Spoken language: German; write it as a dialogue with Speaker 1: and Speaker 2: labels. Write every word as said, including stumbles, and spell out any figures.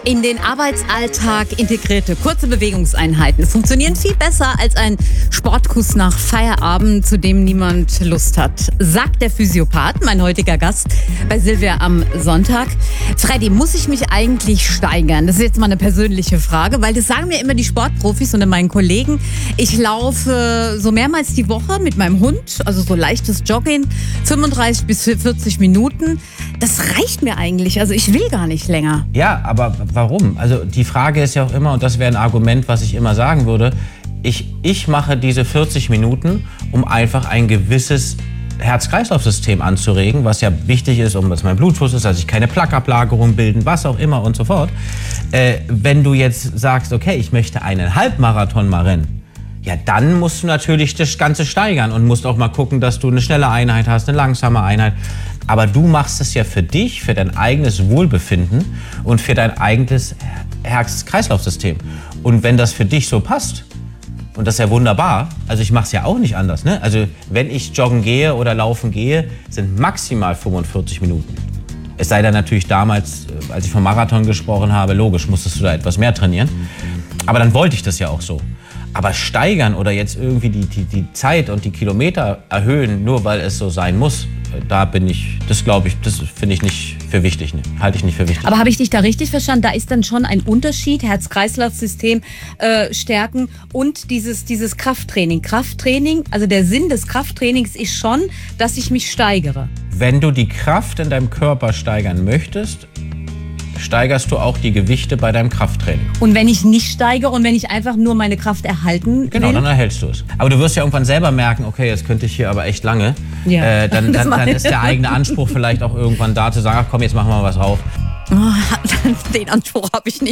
Speaker 1: In den Arbeitsalltag integrierte kurze Bewegungseinheiten funktionieren viel besser als ein Sportkuss nach Feierabend, zu dem niemand Lust hat, sagt der Physiopath, mein heutiger Gast bei Silvia am Sonntag. Freddy, muss ich mich eigentlich steigern? Das ist jetzt mal eine persönliche Frage, weil das sagen mir immer die Sportprofis und meinen Kollegen. Ich laufe so mehrmals die Woche mit meinem Hund, also so leichtes Jogging, fünfunddreißig bis vierzig Minuten. Das reicht mir eigentlich, also ich will gar nicht länger.
Speaker 2: Ja, aber warum? Also die Frage ist ja auch immer, und das wäre ein Argument, was ich immer sagen würde, ich, ich mache diese vierzig Minuten, um einfach ein gewisses Herz-Kreislauf-System anzuregen, was ja wichtig ist, um dass mein Blutfluss ist, dass sich keine Plaqueablagerungen bilden, was auch immer und so fort. Äh, wenn du jetzt sagst, okay, ich möchte einen Halbmarathon mal rennen, ja, dann musst du natürlich das Ganze steigern und musst auch mal gucken, dass du eine schnelle Einheit hast, eine langsame Einheit. Aber du machst es ja für dich, für dein eigenes Wohlbefinden und für dein eigenes Herz-Kreislauf-System. Und wenn das für dich so passt, und das ist ja wunderbar, also ich mache es ja auch nicht anders, ne? Also wenn ich joggen gehe oder laufen gehe, sind maximal fünfundvierzig Minuten. Es sei denn natürlich damals, als ich vom Marathon gesprochen habe, logisch, musstest du da etwas mehr trainieren. Aber dann wollte ich das ja auch so. Aber steigern oder jetzt irgendwie die, die, die Zeit und die Kilometer erhöhen, nur weil es so sein muss, da bin ich, das glaube ich, das finde ich nicht für wichtig, ne? Halte ich nicht für wichtig.
Speaker 1: Aber habe ich dich da richtig verstanden? Da ist dann schon ein Unterschied, Herz-Kreislauf-System äh, stärken und dieses, dieses Krafttraining. Krafttraining, also der Sinn des Krafttrainings ist schon, dass ich mich steigere.
Speaker 2: Wenn du die Kraft in deinem Körper steigern möchtest, steigerst du auch die Gewichte bei deinem Krafttraining.
Speaker 1: Und wenn ich nicht steigere und wenn ich einfach nur meine Kraft erhalten
Speaker 2: Genau,
Speaker 1: will?
Speaker 2: dann erhältst du es. Aber du wirst ja irgendwann selber merken, okay, jetzt könnte ich hier aber echt lange.
Speaker 1: Ja,
Speaker 2: äh, dann dann, dann ist der eigene Anspruch vielleicht auch irgendwann da, zu sagen, ach komm, jetzt machen wir mal was drauf.
Speaker 1: Oh, den Anspruch habe ich nicht.